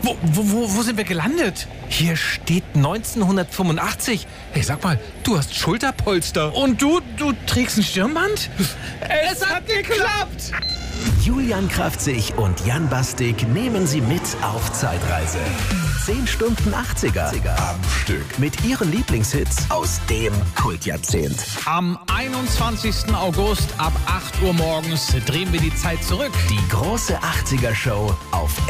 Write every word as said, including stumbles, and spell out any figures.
Wo, wo, wo, wo sind wir gelandet? Hier steht neunzehnhundertfünfundachtzig. Hey, sag mal, du hast Schulterpolster. Und du, du trägst ein Stirnband? Es, es hat geklappt! Julian Kraftzig und Jan Bastik nehmen Sie mit auf Zeitreise. zehn Stunden achtziger am Stück mit ihren Lieblingshits aus dem Kultjahrzehnt. Am einundzwanzigsten August ab acht Uhr morgens drehen wir die Zeit zurück. Die große achtziger Show auf